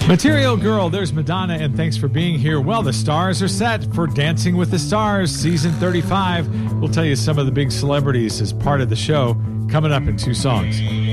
Material Girl, there's Madonna, and thanks for being here. Well, the stars are set for Dancing with the Stars, season 35. We'll tell you some of the big celebrities as part of the show coming up in 2 songs.